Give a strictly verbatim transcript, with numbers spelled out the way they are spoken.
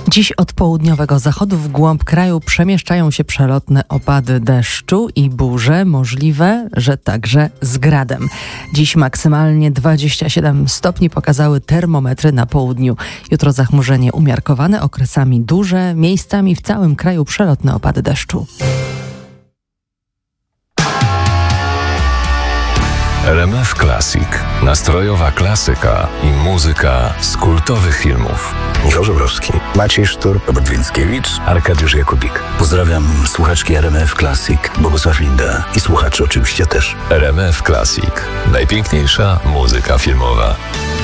Dziś od południowego zachodu w głąb kraju przemieszczają się przelotne opady deszczu i burze, możliwe, że także z gradem. Dziś maksymalnie dwadzieścia siedem stopni pokazały termometry na południu. Jutro zachmurzenie umiarkowane, okresami duże, miejscami w całym kraju przelotne opady deszczu. R M F Classic. Nastrojowa klasyka i muzyka z kultowych filmów. Michał Żebrowski, Maciej Sztur, Robert Więckiewicz, Arkadiusz Jakubik. Pozdrawiam słuchaczki R M F Classic, Bogusław Linda i słuchaczy oczywiście też. R M F Classic. Najpiękniejsza muzyka filmowa.